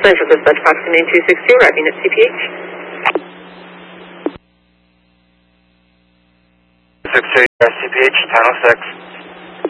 Central Dispatch, Foxy Main 260, arriving at CPH. 260, CPH, 1006.